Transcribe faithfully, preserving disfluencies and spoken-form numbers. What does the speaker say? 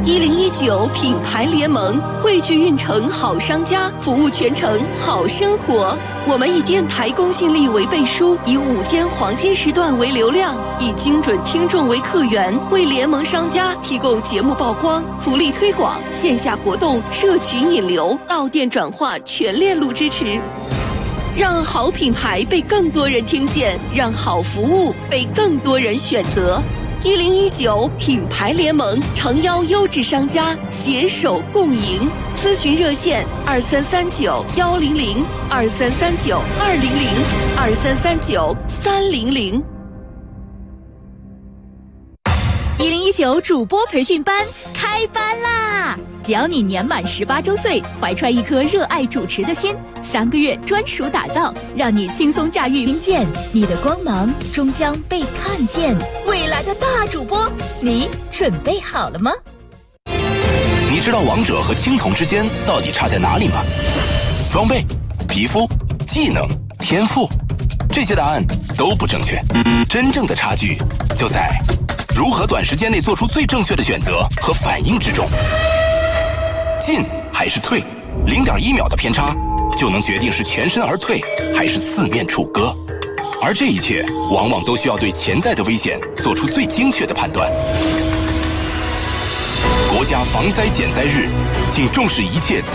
一零一九品牌联盟汇聚运城好商家，服务全城好生活。我们以电台公信力为背书，以午间黄金时段为流量，以精准听众为客源，为联盟商家提供节目曝光、福利推广、线下活动、社群引流、到店转化全链路支持。让好品牌被更多人听见，让好服务被更多人选择。一零一九品牌联盟诚邀优质商家携手共赢。咨询热线二三三九幺零零二三三九二零零二三三九三零零。 一零一九主播培训班开班啦！只要你年满十八周岁，怀揣一颗热爱主持的心，三个月专属打造，让你轻松驾驭听见，你的光芒终将被看见。未来的大主播，你准备好了吗？ 你知道王者和青铜之间到底差在哪里吗？装备、皮肤、技能、天赋，这些答案都不正确。真正的差距就在如何短时间内做出最正确的选择和反应之中。进还是退，零点一秒的偏差就能决定是全身而退还是四面楚歌。而这一切往往都需要对潜在的危险做出最精确的判断。国家防灾减灾日，请重视一切